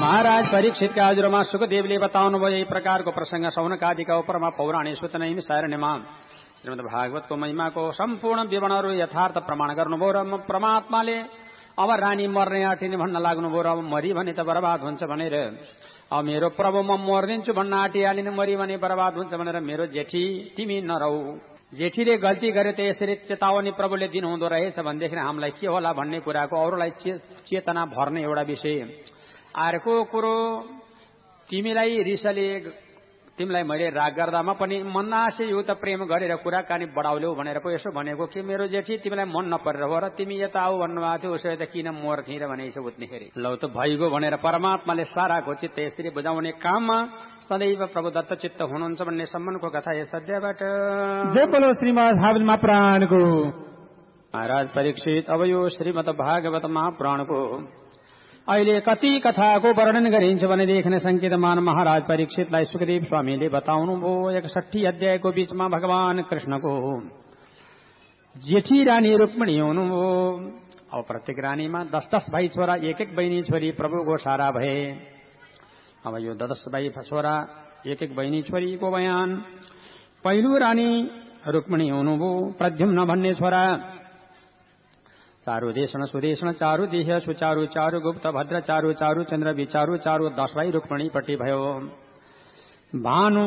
महाराज परीक्षितका हजुरमा सुखदेवले बताउनुभयो यही प्रकारको प्रसंग शौनकादिका उपरमा पौराणिक सूचना सारणीमा श्रीमद् भागवतको महिमाको सम्पूर्ण विवरणहरू यथार्थ प्रमाण गर्नुभयो र परमात्माले अब रानी मर्ने आँटिने भन्न लाग्नुभयो र अब मरी भने त बर्बाद हुन्छ भनेर अब मेरो प्रभु म मर्दिन्छु भन्न आँटिहालिनु मरी भने बर्बाद हुन्छ भनेर मेरो जेठी तिमी नरौ जेठीले गल्ती गरे त यसरी चेतावनी प्रभुले दिनुहुँदो रहेछ भनेदेखि हामीलाई के होला भन्ने कुराको अरूलाई चेतना भर्ने एउटा विषय। अर्को कुरो तिमीलाई रिसले तिमीलाई मैले राग गर्दामा पनि मनासेयुक्त प्रेम गरेर कुराकानी बढाउल्यौ भनेर पो यसो भनेको कि मेरो जेठी तिमीलाई मन नपरेर हो र तिमी यता आऊ भन्नुभएको थियो उसो त किन मर्थे र भने यसो उठ्नेखेरि लौ त भइगयो भनेर परमात्माले साराको चित्त यसरी बुझाउने काममा सदैव प्रभु दत्त चित्त हुनुहुन्छ भन्ने सम्बन्धको कथा यस अध्यायबाट। जय बोलो श्रीमद् भागवत महापुराणको। महाराज परीक्षित अब यो श्रीमद् भागवत महापुराणको अहिले कति कथाको वर्णन गरिन्छ भनेदेखि संकेतमान महाराज परीक्षितलाई सुखदेव स्वामीले बताउनुभयो 61 अध्यायको बीचमा भगवान कृष्णको जेठी रानी रुक्मिणी हुनुभयो। अब प्रत्येक रानीमा 10-10 भाइ छोरा 1-1 बहिनी छोरी प्रभुको सारा भए। अब यो 10 भाइ छोरा 1-1 बहिनी छोरीको बयान। पहिलो रानी रुक्मिणी हुनुभयो प्रद्युम्न भन्ने छोरा चारु देशन सुदेशन चारु देह सुचारु चारु गुप्त भद्र चारु चारु चन्द्र विचारु चारु 10 भाइ रुक्मिणीपट्टि भयो। भानु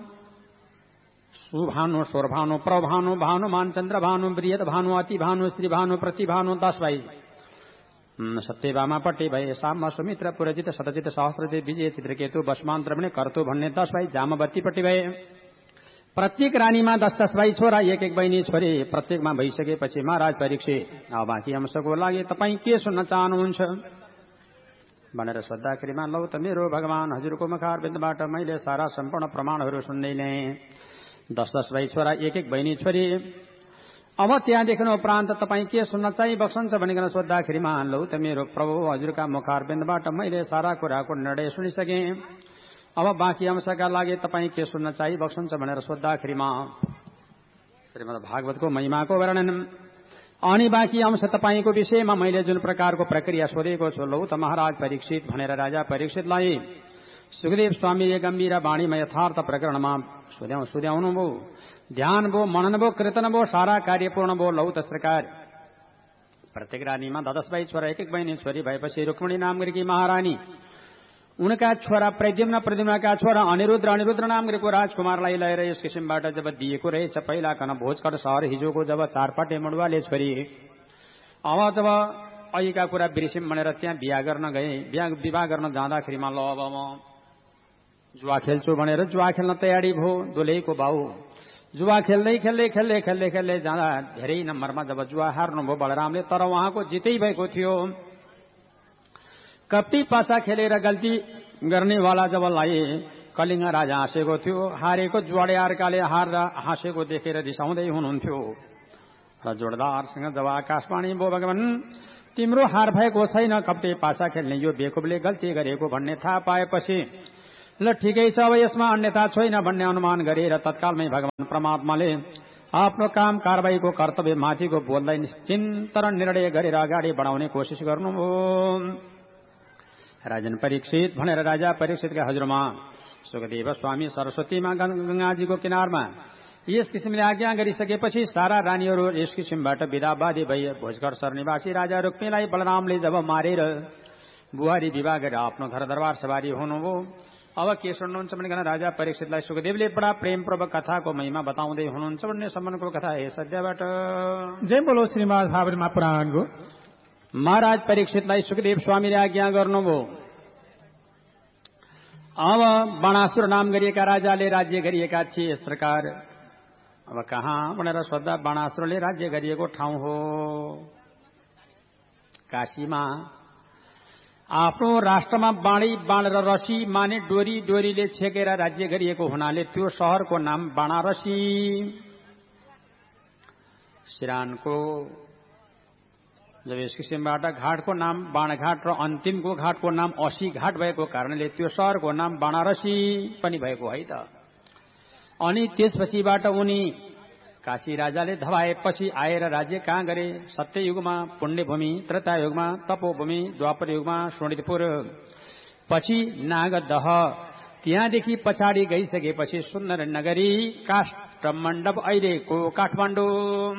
सुभानु स्वरभानु प्रभानु भानुमान चन्द्र भानु बृहत भानु अति भानु श्री भानु प्रति भानु 10 भाइ सत्यभामापट्टि भए। साम सुमित्र पुरजित शतजित सहस्रजित विजय चित्रकेतु बसमान्त्रमणे कर्तु भन्ने 10 भाइ जामवतीपट्टि भए। प्रत्येक रानीमा 10-10 भाइ छोरा 1-1 बहिनी छोरी प्रत्येकमा भइसकेपछि महाराज परीक्षित अब बाँकी अंशको लागि तपाईँ के सुन्न चाहनुहुन्छ भनेर सोद्धाखेरिमा लौ त मेरो भगवान हजुरको मुखारविन्दबाट मैले सारा सम्पूर्ण प्रमाणहरू सुन्दै ल्याएँ। 10-10 भाइ छोरा 1-1 बहिनी छोरी। अब त्यहाँदेखि उपरान्त तपाईँ के सुन्न चाहिँ बक्सन्छ भनिकन सोद्धाखेरिमा लौ त मेरो प्रभु हजुरका मुखारविन्दबाट मैले सारा कुराको निर्णय सुनिसकेँ। अब बाँकी अंशका लागि तपाईँ के सुन्न चाहिँ बक्सन्छ भनेर सोद्धाखेरिमा श्रीमद् भागवतको महिमाको वर्णन अनि बाँकी अंश तपाईँको विषयमा मैले जुन प्रकारको प्रक्रिया सोधेको छु लौ त महाराज परीक्षित भनेर राजा परीक्षितलाई सुखदेव स्वामीले गम्भीर वाणीमा यथार्थ प्रकरणमा सुध्याउनु भो ध्यान भो मनन भो कीर्तन भो सारा कार्य पूर्ण भो लौ त सरकार। प्रत्येक रानीमा 10 भाइ छोरा 1-1 बहिनी छोरी भएपछि रुक्मिणी नाम गरेकी महारानी उनका छोरा प्रद्युम्नका छोरा अनिरुद्ध नाम गरेको राजकुमारलाई लिएर यस किसिमबाट जब दिएको रहेछ पहिला कन भोजकट सहर हिजोको जब चारपाटे मुडुवाले छोरी अब जब अहिका कुरा बिर्सिम भनेर त्यहाँ बिहा गर्न गए। विवाह गर्न जाँदाखेरिमा ल अब म जुवा खेल्छु भनेर जुवा खेल्न तयारी भयो। दुलैको बाउ जुवा खेल्दै जाँदा धेरै नम्बरमा जब जुवा हार्नुभयो बलरामले तर उहाँको जितै भएको थियो। कप्टी पासा खेलेर गल्ती गर्नेवाला जब लाए कलिङ्ग राजा हाँसेको थियो। हारेको जुवाडे अर्काले हार हाँसेको देखेर रिसाउँदै हुनुहुन्थ्यो र जोडदारसँग जब आकाशवाणी भो भगवान तिम्रो हार भएको छैन कप्टी पासा खेल्ने यो बेकुबले गल्ती गरेको भन्ने थाहा पाएपछि ल ठिकै छ अब यसमा अन्यथा छैन भन्ने अनुमान गरेर तत्कालमै भगवान परमात्माले आफ्नो काम कारबाहीको कर्तव्य माथिको बोललाई चिन्तन निर्णय गरेर अगाडि बढाउने कोसिस गर्नुभयो। राजन परीक्षित भनेर राजा परीक्षितका हजुरमा सुखदेव स्वामी सरस्वतीमा गंगाजीको किनारमा यस किसिमले आज्ञा गरिसकेपछि सारा रानीहरू यस किसिमबाट विदाबादी भए। भोजघर सरनिवासी राजा रुक्मिणीलाई बलरामले जब मारेर बुहारी विवाह गरेर आफ्नो घर दरबार सवारी हुनुभयो। अब के सुन्नुहुन्छ भने राजा परीक्षितलाई सुखदेवले बडा प्रेमपूर्वक कथाको महिमा बताउँदै हुनुहुन्छ भन्ने सम्बन्धको कथा यस अध्यायबाट। जय बोलो श्रीमद् भागवत महापुराणको। महाराज परीक्षितलाई सुखदेव स्वामीले आज्ञा गर्नुभयो। अब बाणासुर नाम गरिएका राजाले राज्य गरिएका थिए यस प्रकार। अब कहाँ भनेर सोद्धा बाणासुरले राज्य गरिएको ठाउँ हो काशीमा। आफ्नो राष्ट्रमा बाण र रसी माने डोरीले छेकेर राज्य गरिएको हुनाले त्यो शहरको नाम बाणारसी। सिरानको जब यस किसिमबाट घाटको नाम बाणघाट र अन्तिमको घाटको नाम 80 घाट भएको कारणले त्यो शहरको नाम बाणारसी पनि भएको है त। अनि त्यसपछिबाट उनी काशी राजाले धवाएपछि आएर राज्य कहाँ गरे? सत्ययुगमा पुण्यभूमि, त्रेतायुगमा तपोभूमि, द्वापर युगमा शोणितपुर, पछि नागदह, त्यहाँदेखि पछाडि गइसकेपछि सुन्दर नगरी काष्ठमण्डप अहिलेको काठमाडौँ।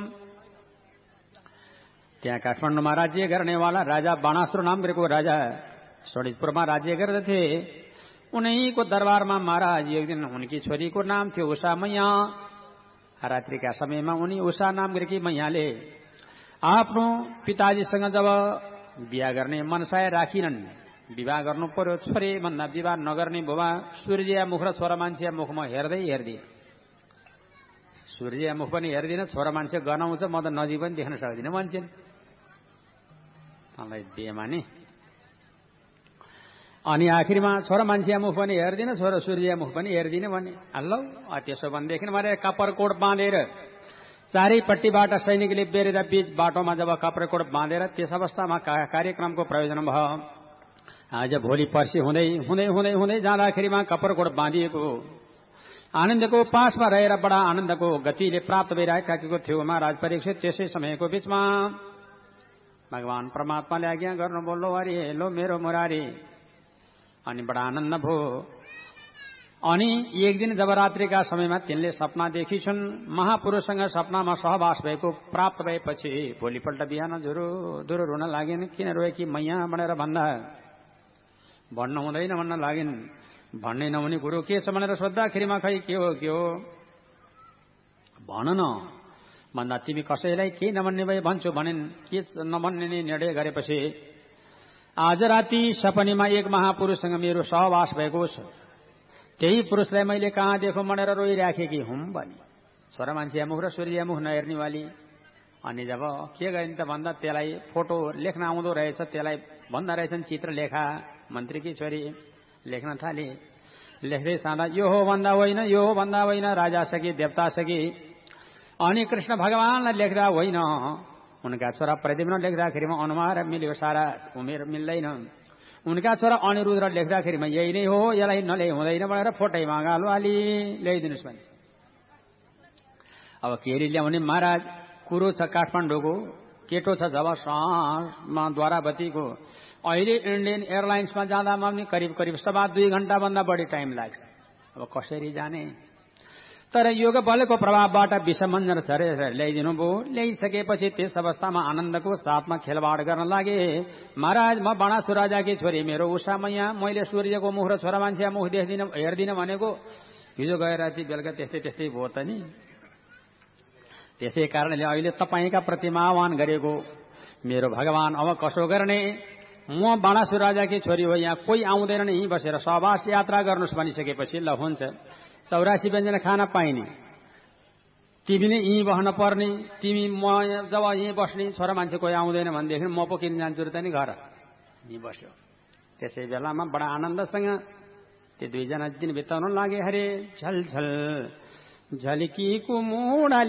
त्यहाँ काठमाडौँमा राज्य गर्नेवाला राजा बाणासुर नाम गरेको राजा शोणितपुरमा राज्य गर्दथे। उनैको दरबारमा महाराज एक दिन उनकी छोरीको नाम थियो उषा मैया। रात्रिका समयमा उनी उषा नाम गरेकी मैयाले आफ्नो पिताजीसँग जब बिहा गर्ने मनसाय राखिनन्, विवाह गर्नु पर्यो छोरी भन्दा विवाह नगर्ने बुबा सूर्य मुख र छोरा मान्छे मुखमा हेर्दै हेर्दिन, सूर्य मुख पनि हेर्दिन, छोरा मान्छे गनाउँछ म त नजिक पनि देख्न सक्दिनँ भन्छन्। मलाई बिहेमा नि अनि आखिरमा छोरा मान्छे मुख पनि हेर्दिन, छोरा सूर्य मुख पनि हेर्दिन भने हल्लो त्यसो भनेदेखि मैले कपरकोट बाँधेर चारैपट्टिबाट सैनिकले बेरेर बीच बाटोमा जब कपरकोट बाँधेर त्यस अवस्थामा कार्यक्रमको प्रयोजन भयो। आज भोलि पर्सि हुँदै हुँदै हुँदै हुँदै जाँदाखेरिमा कपरकोट बाँधिएको आनन्दको पासमा रहेर बडा आनन्दको गतिले प्राप्त भइरहेको थियो महाराज परीक्षित। त्यसै समयको बीचमा भगवान परमात्माले आज्ञा गर्नु बोल्नु अरे लो मेरो मुरारी। अनि बडा आनन्द भयो। अनि एक दिन जब रात्रिका समयमा तिनले सपना देखिछन्, महापुरुषसँग सपनामा सहवास भएको प्राप्त भएपछि भोलिपल्ट बिहान झुरु धुरु रुन लागेन। किन रोए कि मैया भनेर भन्दा भन्न हुँदैन भन्न लागिन्। भन्नै नहुने कुरो के छ भनेर सोद्धाखेरिमा खै के हो भन न भन्दा तिमी कसैलाई केही नभन्ने भए भन्छु भनिन्। के नभन्ने निर्णय गरेपछि आज राति सपनीमा एक महापुरुषसँग मेरो सहवास भएको छ। त्यही पुरुषलाई मैले कहाँ देखो भनेर रोइराखेकी हुँ भनी। छोरा मान्छे मुख र सूर्य मुख नहेर्नेवाली। अनि जब के गरिन् त भन्दा त्यसलाई फोटो लेख्न आउँदो रहेछ, त्यसलाई भन्दा रहेछन् चित्र लेखा। मन्त्रीकी छोरी लेख्न थाले। लेख्दै जाँदा यो हो भन्दा होइन, यो हो भन्दा होइन, राजा सकी देवता सकी। अनि कृष्ण भगवानलाई लेख्दा होइन, उनका छोरा प्रद्युम्न लेख्दाखेरिमा अनुहार मिल्यो, सारा उमेर मिल्दैन। उनका छोरा अनिरुद्ध लेख्दाखेरिमा यही नै हो, यसलाई नल्याइ हुँदैन भनेर फोटैमा गालो हाली ल्याइदिनुहोस् भने। अब केरी ल्याउने महाराज कुरो छ काठमाडौँको, केटो छ जब सहरमा द्वारावतीको। अहिले इन्डियन एयरलाइन्समा जाँदामा पनि करिब 2.5 घण्टाभन्दा बढी टाइम लाग्छ। अब कसरी जाने? तर योग बलको प्रभावबाट विषमञ्जन झरेर ल्याइदिनु भयो। ल्याइसकेपछि त्यस अवस्थामा आनन्दको साथमा खेलवाड गर्न लागे। महाराज म बाणासुर राजाकी छोरी मेरो उषा मैया, मैले सूर्यको मुख र छोरा मान्छे मुख हेर्दिन भनेको हिजो गएर राति बेलुका त्यस्तै भयो त नि। त्यसै कारणले अहिले तपाईँका प्रतिमा आह्वान गरेको मेरो भगवान अब कसो गर्ने? म बाणासुर राजाकी छोरी हो, यहाँ कोही आउँदैनन्, यहीँ बसेर सहवास यात्रा गर्नुहोस् भनिसकेपछि ल हुन्छ। 84 व्यञ्जन खान पाइने, तिमी नै यहीँ बस्न पर्ने, तिमी म जब यहीँ बस्ने, छोरा मान्छे कोही आउँदैन भनेदेखि म पो किन जान्छु र त नि घर। यहीँ बस्यो। त्यसै बेलामा बडा आनन्दसँग त्यो दुईजना दिन बिताउन लागे। हरे झलझल झल्कीको मुढा